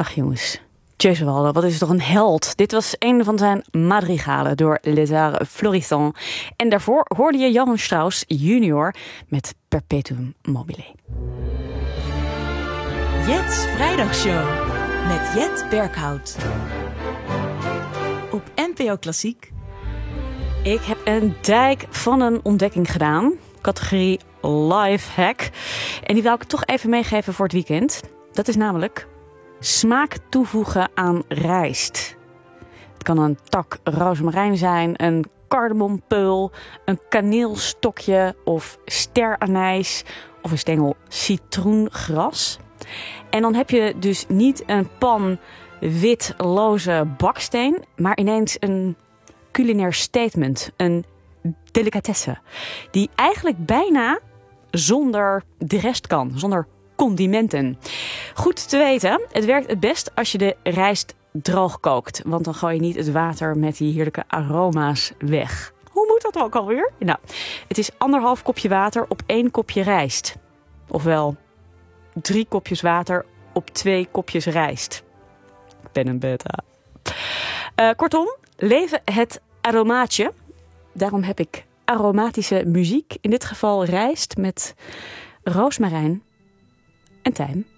Ach jongens, Gesualdo, wat is toch een held. Dit was een van zijn madrigalen door Les Arts Florissants. En daarvoor hoorde je Johann Strauss junior met Perpetuum mobile. Jet's Vrijdagshow met Jet Berghout. Op NPO Klassiek. Ik heb een dijk van een ontdekking gedaan. Categorie Lifehack. En die wil ik toch even meegeven voor het weekend. Dat is namelijk smaak toevoegen aan rijst. Het kan een tak rozemarijn zijn, een kardemompeul, een kaneelstokje of steranijs of een stengel citroengras. En dan heb je dus niet een pan wit loze baksteen, maar ineens een culinair statement, een delicatesse, die eigenlijk bijna zonder de rest kan, zonder condimenten. Goed te weten, het werkt het best als je de rijst droog kookt, want dan gooi je niet het water met die heerlijke aroma's weg. Hoe moet dat ook alweer? Nou, het is 1,5 kopje water op 1 kopje rijst. Ofwel 3 kopjes water op 2 kopjes rijst. Ik ben een beta. Kortom, leven het aromaatje. Daarom heb ik aromatische muziek. In dit geval rijst met roosmarijn en tijm.